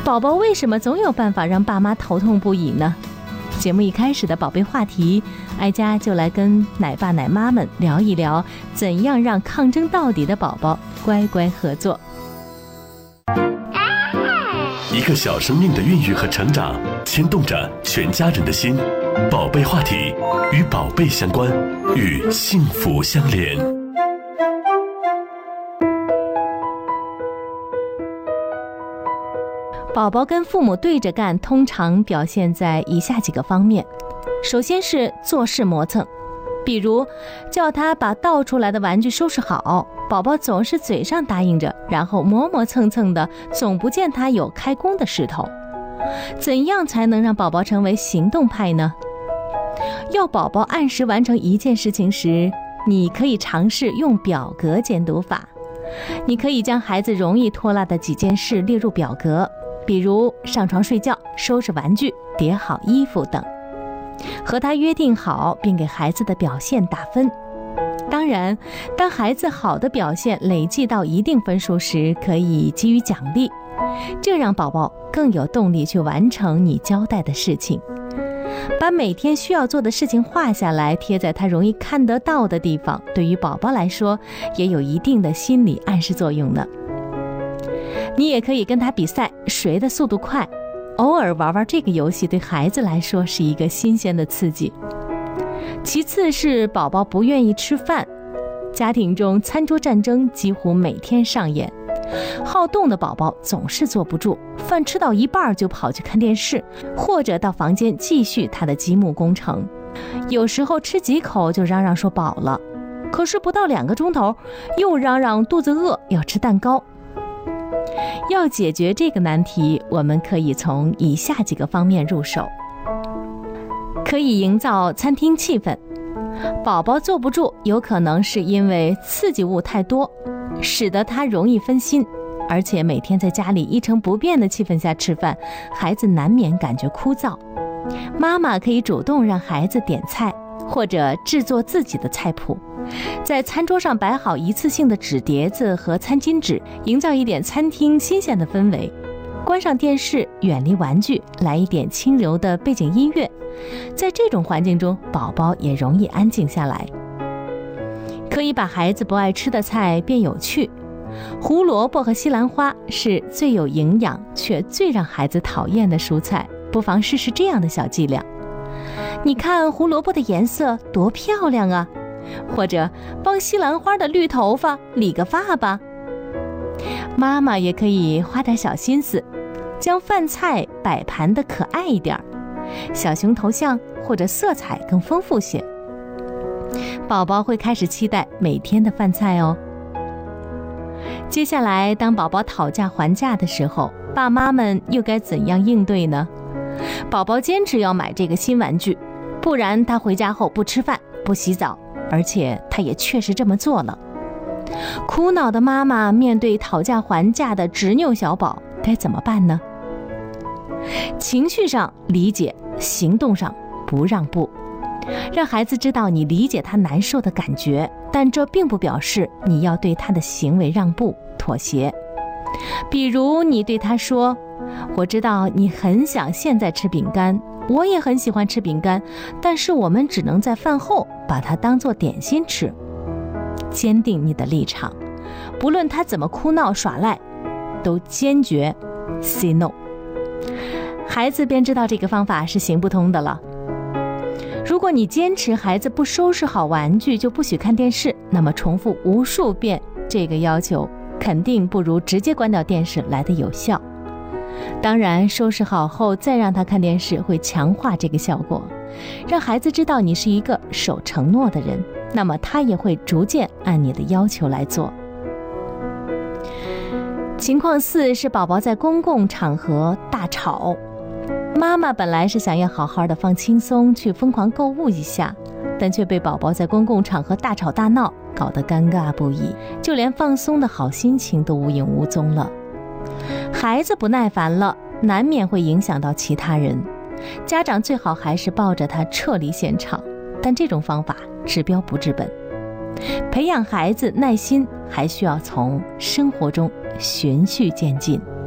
宝宝为什么总有办法让爸妈头痛不已呢？节目一开始的宝贝话题，哀家就来跟奶爸奶妈们聊一聊，怎样让抗争到底的宝宝乖乖合作。 一个小生命的孕育和成长，牵动着全家人的心。宝贝话题，与宝贝相关，与幸福相连。 宝宝跟父母对着干，通常表现在以下几个方面。首先是做事磨蹭，比如叫他把倒出来的玩具收拾好，宝宝总是嘴上答应着，然后磨磨蹭蹭的，总不见他有开工的势头。怎样才能让宝宝成为行动派呢？要宝宝按时完成一件事情时，你可以尝试用表格监督法。你可以将孩子容易拖拉的几件事列入表格，比如上床睡觉、收拾玩具、叠好衣服等，和他约定好，并给孩子的表现打分。当然，当孩子好的表现累计到一定分数时，可以给予奖励，这让宝宝更有动力去完成你交代的事情。把每天需要做的事情画下来，贴在他容易看得到的地方，对于宝宝来说也有一定的心理暗示作用呢。你也可以跟他比赛谁的速度快，偶尔玩玩这个游戏对孩子来说是一个新鲜的刺激。其次是宝宝不愿意吃饭，家庭中餐桌战争几乎每天上演。好动的宝宝总是坐不住，饭吃到一半就跑去看电视，或者到房间继续他的积木工程。有时候吃几口就嚷嚷说饱了，可是不到2个钟头又嚷嚷肚子饿，要吃蛋糕。要解决这个难题，我们可以从以下几个方面入手。可以营造餐厅气氛。宝宝坐不住，有可能是因为刺激物太多，使得他容易分心，而且每天在家里一成不变的气氛下吃饭，孩子难免感觉枯燥。妈妈可以主动让孩子点菜，或者制作自己的菜谱，在餐桌上摆好一次性的纸碟子和餐巾纸，营造一点餐厅新鲜的氛围。关上电视，远离玩具，来一点轻柔的背景音乐，在这种环境中，宝宝也容易安静下来。可以把孩子不爱吃的菜变有趣。胡萝卜和西兰花是最有营养却最让孩子讨厌的蔬菜，不妨试试这样的小伎俩。你看胡萝卜的颜色多漂亮啊，或者帮西兰花的绿头发理个发吧。妈妈也可以花点小心思，将饭菜摆盘得可爱一点，小熊头像或者色彩更丰富些。宝宝会开始期待每天的饭菜哦。接下来，当宝宝讨价还价的时候，爸妈们又该怎样应对呢？宝宝坚持要买这个新玩具，不然他回家后不吃饭、不洗澡，而且他也确实这么做了。苦恼的妈妈面对讨价还价的执拗小宝，该怎么办呢？情绪上理解，行动上不让步，让孩子知道你理解他难受的感觉，但这并不表示你要对他的行为让步妥协。比如你对他说，我知道你很想现在吃饼干，我也很喜欢吃饼干，但是我们只能在饭后把它当作点心吃。坚定你的立场，不论他怎么哭闹耍赖，都坚决 say no。 孩子便知道这个方法是行不通的了。如果你坚持孩子不收拾好玩具就不许看电视，那么重复无数遍这个要求，肯定不如直接关掉电视来得有效。当然，收拾好后再让他看电视会强化这个效果，让孩子知道你是一个守承诺的人，那么他也会逐渐按你的要求来做。情况4是宝宝在公共场合大吵。妈妈本来是想要好好的放轻松，去疯狂购物一下，但却被宝宝在公共场合大吵大闹，搞得尴尬不已，就连放松的好心情都无影无踪了。孩子不耐烦了，难免会影响到其他人，家长最好还是抱着他撤离现场，但这种方法治标不治本。培养孩子耐心，还需要从生活中循序渐进。